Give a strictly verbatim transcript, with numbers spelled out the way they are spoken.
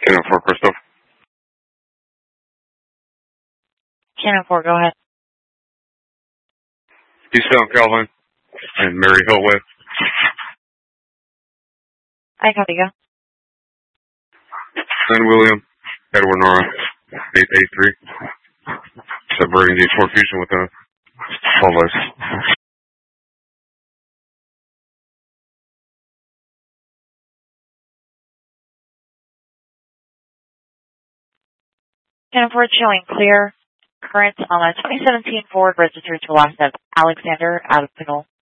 Cannon four, Christoph. Cannon four, go ahead. Eastbound Calvin and Mary Hill Way. I copy, go. San William, Edward Nora, eight eight three. Separating gauge four fusion with a twelve ice. Cannon four showing clear. Current on a twenty seventeen Ford registered to last of Alexander out of Pinole.